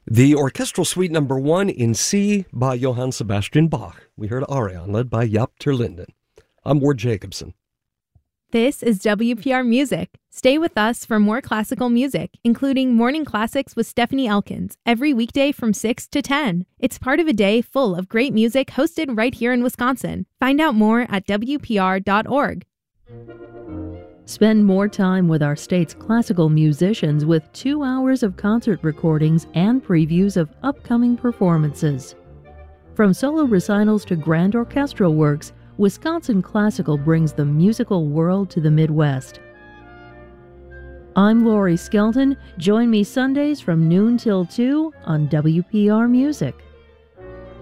The Orchestral Suite Number 1 in C by Johann Sebastian Bach. We heard Arion, led by Jaap ter Linden. I'm Ward Jacobson. This is WPR Music. Stay with us for more classical music, including Morning Classics with Stephanie Elkins, every weekday from 6 to 10. It's part of a day full of great music hosted right here in Wisconsin. Find out more at WPR.org. Spend more time with our state's classical musicians with 2 hours of concert recordings and previews of upcoming performances. From solo recitals to grand orchestral works, Wisconsin Classical brings the musical world to the Midwest. I'm Lori Skelton. Join me Sundays from noon till 2 on WPR Music.